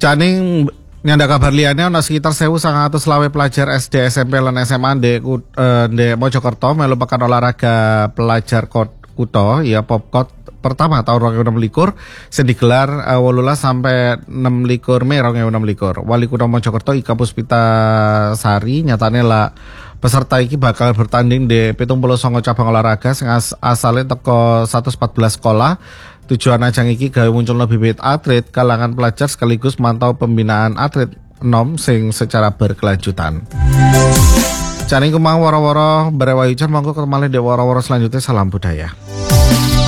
Caning nyanda kabar liyane ana sekitar 1.100 pelajar SD, SMP lan SMA di Mojokerto melu pekan olahraga pelajar Kuto ya Popkot pertama tahun 2026 sing digelar 18 sampai 26 Mei 2026. Wali Kota Mojokerto Ika Puspita Sari nyatane lah peserta iki bakal bertanding di 79 cabang olahraga sing asale teko 114 sekolah. Tujuan ajang iki gawe muncul bibit atlet kalangan pelajar sekaligus mantau pembinaan atlet enom sing secara berkelanjutan. Caning kumang woro-woro berewa hujan monggo kemalih di woro-woro selanjutnya. Salam budaya.